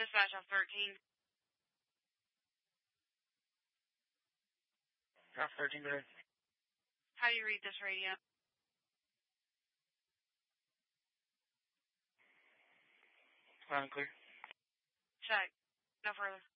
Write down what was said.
Dispatch off 13. Off 13, go ahead. How do you read this radio? Loud and clear. Check. No further.